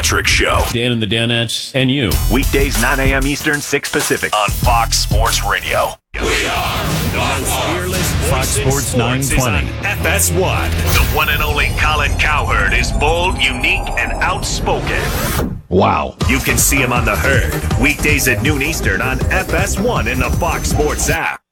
Patrick Show. Dan and the Danettes and you. Weekdays 9 a.m. Eastern, 6 Pacific on Fox Sports Radio. We are fearless Fox Sports 920. FS1. The one and only Colin Cowherd is bold, unique, and outspoken. Wow. You can see him on The Herd. Weekdays at noon Eastern on FS1 in the Fox Sports app.